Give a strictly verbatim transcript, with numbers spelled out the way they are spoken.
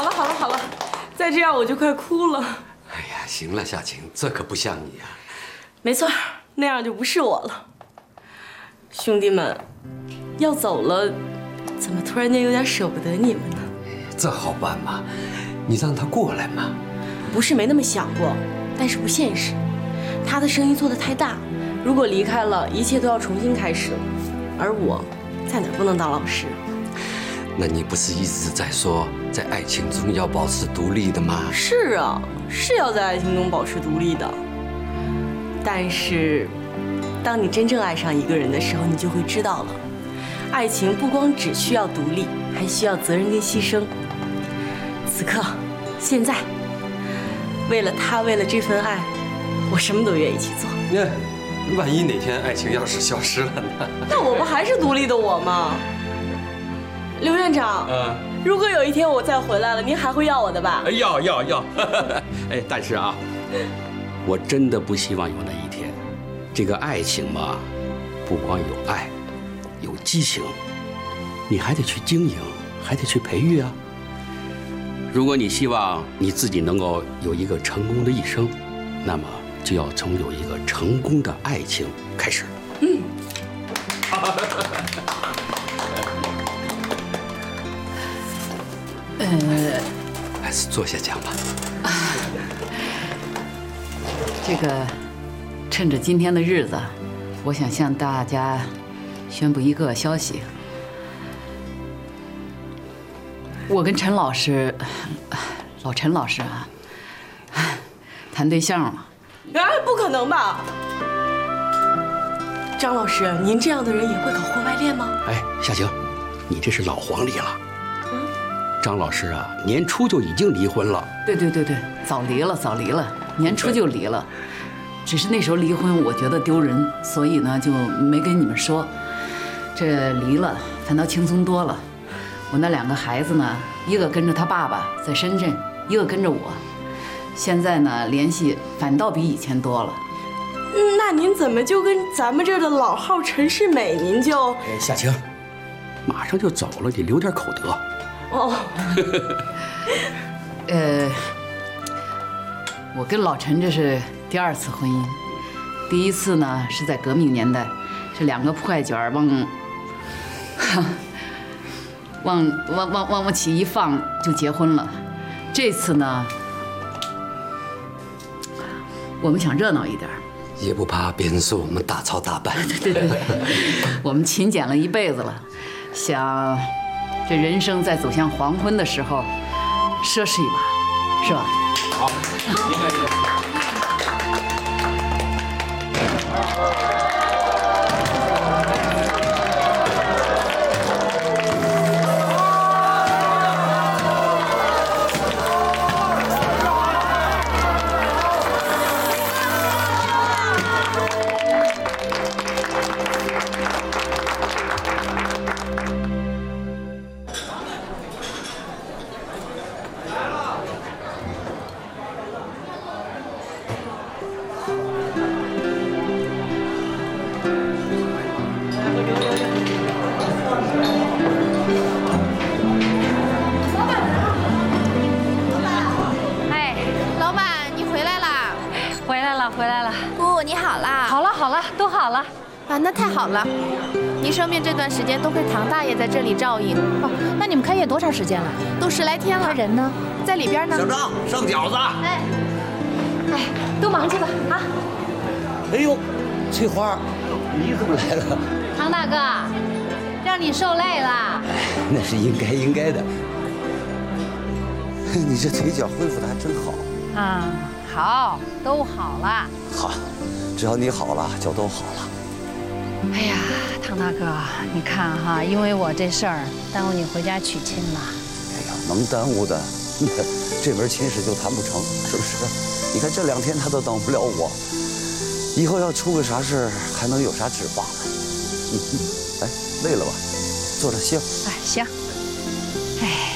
好了好了好了，再这样我就快哭了。 哎呀，行了，夏晴，这可不像你啊。 没错，那样就不是我了。兄弟们，要走了，怎么突然间有点舍不得你们呢？ 这好办吗？你让他过来嘛。 不是没那么想过，但是不现实。他的生意做得太大，如果离开了，一切都要重新开始了。而我，在哪儿不能当老师？ 那你不是一直在说，在爱情中要保持独立的吗？ 是啊，是要在爱情中保持独立的。但是，当你真正爱上一个人的时候，你就会知道了，爱情不光只需要独立，还需要责任跟牺牲。此刻，现在，为了他，为了这份爱，我什么都愿意去做。 那万一哪天爱情要是消失了呢？ 那我不还是独立的我吗？刘院长，嗯，如果有一天我再回来了，您还会要我的吧？ 要要要，哎，但是啊，我真的不希望有那一天。这个爱情嘛，不光有爱，有激情，你还得去经营，还得去培育啊。如果你希望你自己能够有一个成功的一生，那么就要从有一个成功的爱情开始。嗯。 呃，还是坐下讲吧。 这个，趁着今天的日子，我想向大家宣布一个消息。我跟陈老师，老陈老师啊，谈对象了。 啊，不可能吧？张老师，您这样的人也会搞婚外恋吗？ 哎，夏晴，你这是老黄历了。张老师啊，年初就已经离婚了。 对对对对，早离了，早离了，年初就离了。只是那时候离婚，我觉得丢人，所以呢就没跟你们说。这离了，反倒轻松多了。我那两个孩子呢，一个跟着他爸爸在深圳，一个跟着我。现在呢，联系反倒比以前多了。 那您怎么就跟咱们这儿的老号陈世美，您就…… 哎，夏晴，马上就走了，你留点口德。 哦， 呃，我跟老陈这是第二次婚姻，第一次呢是在革命年代，是两个破坏卷往往往往往往起一放就结婚了。这次呢，我们想热闹一点， 也不怕别人说我们大操大办。 对对对，我们勤俭了一辈子了，想。这人生在走向黄昏的时候，奢侈一把，是吧？ 好，应该是。 啊，那太好了！您生病这段时间，多亏唐大爷在这里照应。 哦，那你们开业多长时间了？ 都十来天了。 他人呢？ 在里边呢。 小张，上饺子。 哎，哎，都忙去吧啊！ 哎呦，翠花，你怎么来了？ 唐大哥，让你受累了。 哎，那是应该应该的。你这腿脚恢复的还真好。 啊，好，都好了。 好。只要你好了，就都好了。 哎呀，唐大哥，你看哈，因为我这事儿耽误你回家娶亲了。 哎呀，能耽误的，这门亲事就谈不成，是不是？你看这两天他都等不了我，以后要出个啥事，还能有啥指望呢？哎，累了吧？坐着歇会儿。 哎，行。哎。